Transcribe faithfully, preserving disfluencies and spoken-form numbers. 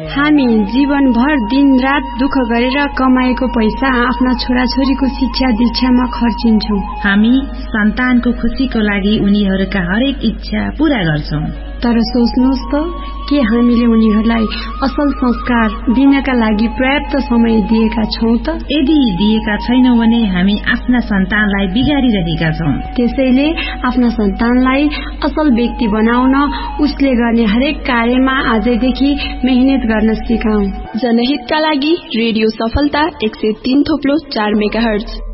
हामी जीवनभर दिनरात दुःख गरेर कमाएको पैसा आफ्ना छोराछोरीको शिक्षा दीक्षामा खर्चिन्छौं। हामी सन्तानको खुशीको लागि उनीहरूका हरेक इच्छा पूरा गर्छौं। तर सोच्नुहोस् त, के हामीले उनीहरूलाई असल संस्कार दिनका लागि पर्याप्त समय दिएका छौं त? यदि दिएका छैनौं भने हामी आफ्ना सन्तानलाई बिगारिरहेका छौं। त्यसैले आफ्ना सन्तानलाई असल व्यक्ति बनाउन उसले गर्ने हरेक कार्यमा आजैदेखि मेहनत गर्न सिकाऊ। जनहितका लागि रेडियो सफलता एक सय तीन थोप्लो चार मेगाहर्ज।